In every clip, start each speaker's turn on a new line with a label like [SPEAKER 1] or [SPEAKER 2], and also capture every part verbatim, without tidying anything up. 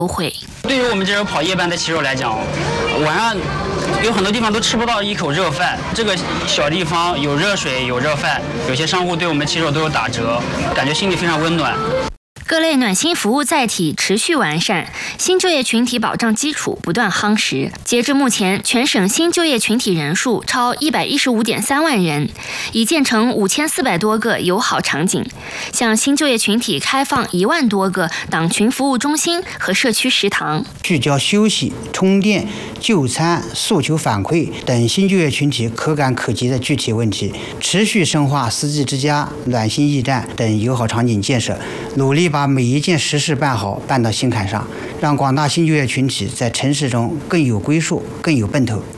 [SPEAKER 1] 优惠。
[SPEAKER 2] 对于我们这种跑夜班的骑手来讲，晚上有很多地方都吃不到一口热饭。这个小地方有热水，有热饭，有些商户对我们骑手都有打折，感觉心里非常温暖。
[SPEAKER 1] 各类暖心服务载体持续完善，新就业群体保障基础不断夯实。截至目前，全省新就业群体人数超一百一十五点三万人，已建成五千四百多个友好场景，向新就业群体开放一万多个党群服务中心和社区食堂，
[SPEAKER 3] 聚焦休息、充电、就餐、诉求反馈等新就业群体可感可及的具体问题，持续深化司机之家、暖心驿站等友好场景建设，努力把把每一件实事办好，办到心坎上，让广大新就业群体在城市中更有归属，更有奔头。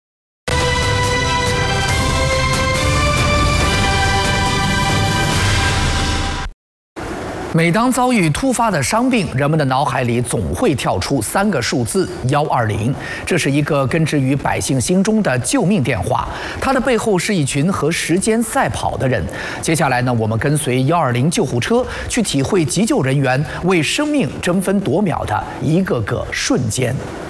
[SPEAKER 4] 每当遭遇突发的伤病，人们的脑海里总会跳出三个数字一二零，这是一个根植于百姓心中的救命电话。它的背后是一群和时间赛跑的人。接下来呢，我们跟随一二零救护车去体会急救人员为生命争分夺秒的一个个瞬间。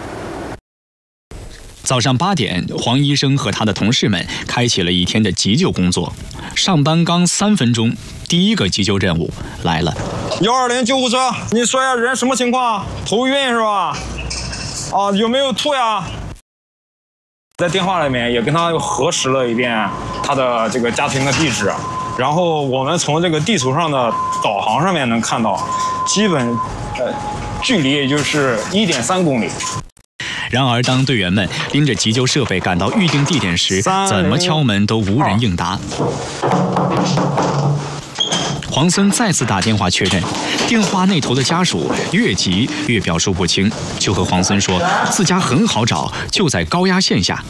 [SPEAKER 5] 早上八点，黄医生和他的同事们开启了一天的急救工作。上班刚三分钟，第一个急救任务来了。
[SPEAKER 6] 一二零救护车，你说呀，人什么情况？头晕是吧？啊，有没有吐呀？在电话里面也跟他又核实了一遍他的这个家庭的地址，然后我们从这个地图上的导航上面能看到，基本呃距离也就是一点三公里。
[SPEAKER 5] 然而，当队员们拎着急救设备赶到预定地点时，怎么敲门都无人应答。黄森再次打电话确认，电话那头的家属越急越表述不清，就和黄森说自家很好找，就在高压线下。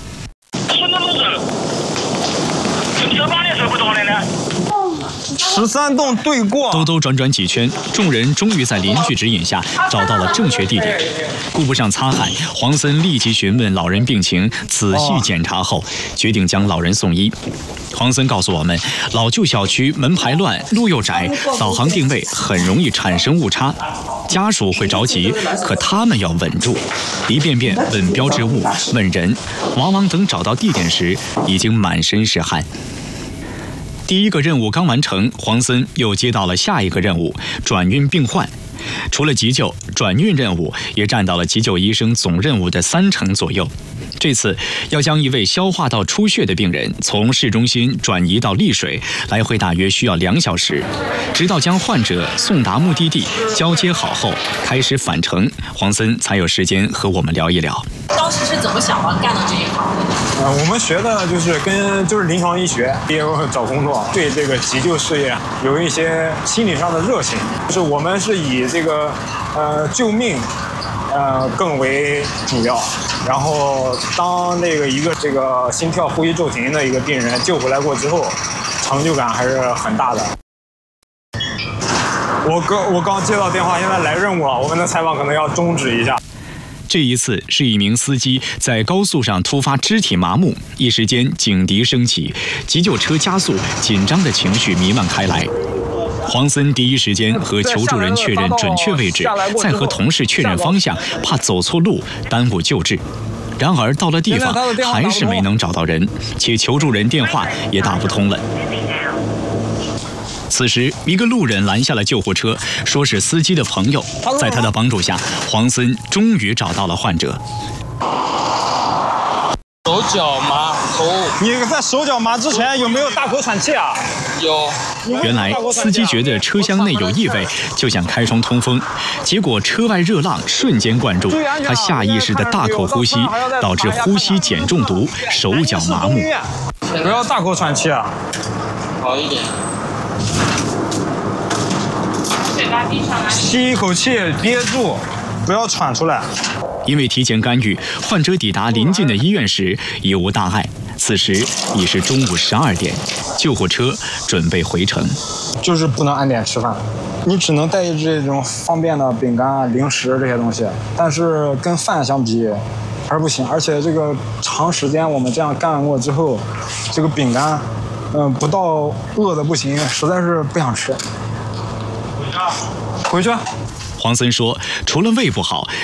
[SPEAKER 6] 十三栋对过，
[SPEAKER 5] 兜兜转转几圈，众人终于在邻居指引下找到了正确地点。顾不上擦汗，黄森立即询问老人病情，仔细检查后，决定将老人送医。黄森告诉我们，老旧小区门牌乱，路又窄，导航定位很容易产生误差。家属会着急，可他们要稳住，一遍遍问标志物、问人，往往等找到地点时，已经满身是汗。第一个任务刚完成，黄森又接到了下一个任务——转运病患。除了急救，转运任务也占到了急救医生总任务的三成左右。这次要将一位消化道出血的病人从市中心转移到丽水，来回大约需要两小时。直到将患者送达目的地，交接好后，开始返程，黄森才有时间和我们聊一聊。
[SPEAKER 7] 当时是怎么想到干的这一行的？
[SPEAKER 6] 呃，我们学的就是跟就是临床医学，也有找工作，对这个急救事业有一些心理上的热情。就是我们是以这个呃救命呃更为主要。然后当那个一个这个心跳呼吸骤停的一个病人救回来过之后，成就感还是很大的。我刚我刚接到电话，现在来任务了，我们的采访可能要终止一下。
[SPEAKER 5] 这一次是一名司机在高速上突发肢体麻木，一时间警笛声起，急救车加速，紧张的情绪弥漫开来。黄森第一时间和求助人确认准确位置，再和同事确认方向，怕走错路耽误救治。然而到了地方还是没能找到人，且求助人电话也打不通了。此时，一个路人拦下了救护车，说是司机的朋友。在他的帮助下，黄森终于找到了患者。
[SPEAKER 8] 手脚麻，头。
[SPEAKER 6] 你在手脚麻之前有没有大口喘气啊？
[SPEAKER 8] 有。
[SPEAKER 5] 原来司机觉得车厢内有异味，就想开窗通风，结果车外热浪瞬间灌注，他下意识的大口呼吸，导致呼吸碱中毒，手脚麻木。
[SPEAKER 6] 不要大口喘气啊！
[SPEAKER 8] 好一点。
[SPEAKER 6] 吸一口气，憋住，不要喘出来。
[SPEAKER 5] 因为提前干预，患者抵达临近的医院时已无大碍。此时已是中午十二点，救护车准备回程。
[SPEAKER 6] 就是不能按点吃饭，你只能带这种方便的饼干啊、零食这些东西，但是跟饭相比还是不行。而且这个长时间我们这样干过之后，这个饼干，嗯，不到饿的不行，实在是不想吃。回去。
[SPEAKER 5] 黄森说，除了胃不好，